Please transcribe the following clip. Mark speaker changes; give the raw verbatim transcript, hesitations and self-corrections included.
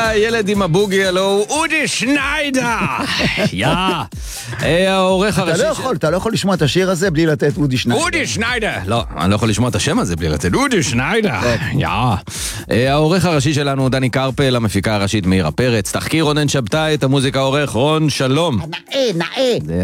Speaker 1: הילד עם הבוגי, הלו הוא אודי שניידר. יא. העורך
Speaker 2: אתה
Speaker 1: הראשי...
Speaker 2: לא יכול, אתה לא יכול לשמוע את השיר הזה בלי לתת אודי שניידר.
Speaker 1: אודי שניידר. לא, אני לא יכול לשמוע את השם הזה בלי לתת אודי שניידר. יא. העורך הראשי שלנו דני קרפל, המפיקה הראשית מאירה פרץ, תחקיר רונן שבתאי, את המוזיקה עורך רון שלום.
Speaker 2: נאה, נאה.